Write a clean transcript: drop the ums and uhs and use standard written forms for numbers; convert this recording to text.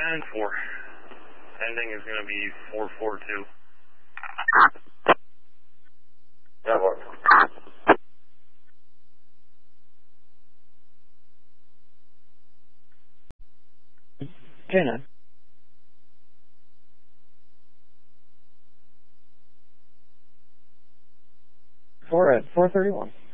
10-4. Ending is going to be 442. That works. J9. 4 at 431.